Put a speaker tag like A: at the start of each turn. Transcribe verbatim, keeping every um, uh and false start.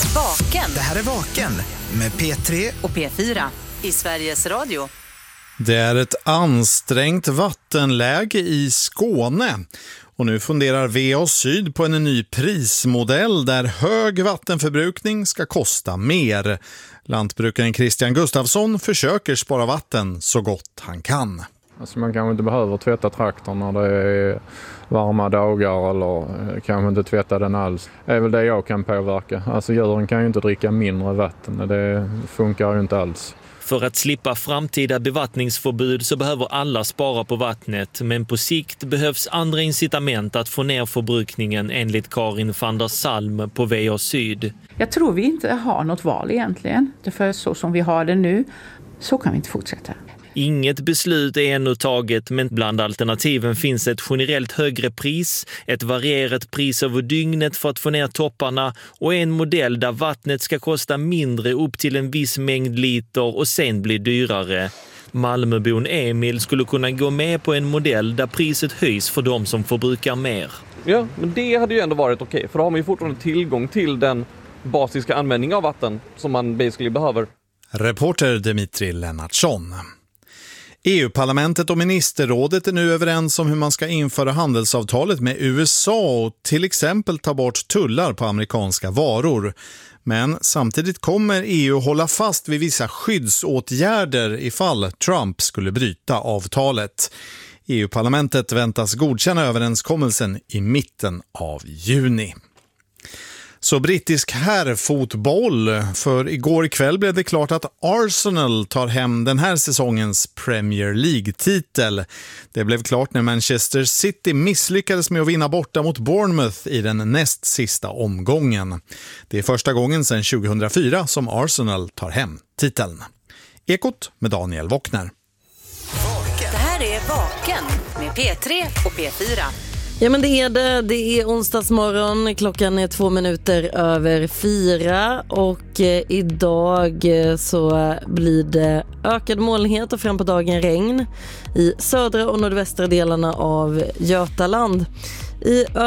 A: Vaken.
B: Det här är Vaken med P tre
A: och P fyra i Sveriges Radio.
C: Det är ett ansträngt vattenläge i Skåne. Och nu funderar V A Syd på en ny prismodell där hög vattenförbrukning ska kosta mer. Lantbrukaren Christian Gustafsson försöker spara vatten så gott han kan.
D: Alltså man kanske inte behöver tvätta traktorn när det är varma dagar eller kanske inte tvätta den alls. Det är väl det jag kan påverka. Alltså djuren kan ju inte dricka mindre vatten. Det funkar ju inte alls.
E: För att slippa framtida bevattningsförbud så behöver alla spara på vattnet, men på sikt behövs andra incitament att få ner förbrukningen enligt Karin van der Salm på V A Syd.
F: Jag tror vi inte har något val egentligen. För så som vi har det nu så kan vi inte fortsätta.
E: Inget beslut är ännu taget, men bland alternativen finns ett generellt högre pris, ett varierat pris över dygnet för att få ner topparna och en modell där vattnet ska kosta mindre upp till en viss mängd liter och sen bli dyrare. Malmöbon Emil skulle kunna gå med på en modell där priset höjs för de som förbrukar mer.
G: Ja, men det hade ju ändå varit okej, för då har man ju fortfarande tillgång till den basiska användning av vatten som man basically behöver.
C: Reporter Dimitri Lennartsson. E U-parlamentet och ministerrådet är nu överens om hur man ska införa handelsavtalet med U S A och till exempel ta bort tullar på amerikanska varor. Men samtidigt kommer E U hålla fast vid vissa skyddsåtgärder ifall Trump skulle bryta avtalet. E U-parlamentet väntas godkänna överenskommelsen i mitten av juni. Så brittisk herrfotboll, för igår kväll blev det klart att Arsenal tar hem den här säsongens Premier League-titel. Det blev klart när Manchester City misslyckades med att vinna borta mot Bournemouth i den näst sista omgången. Det är första gången sedan tjugohundrafyra som Arsenal tar hem titeln. Ekot med Daniel Wockner.
A: Det här är Vaken med P tre och P fyra.
H: Ja, men det är det. Det är onsdagsmorgon. Klockan är två minuter över fyra och eh, idag eh, så blir det ökad molnighet och fram på dagen regn i södra och nordvästra delarna av Götaland. I